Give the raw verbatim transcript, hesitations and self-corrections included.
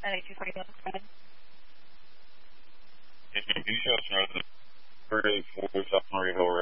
ninety-two forty Hill, go ahead. Can you show us north of South Maria Hill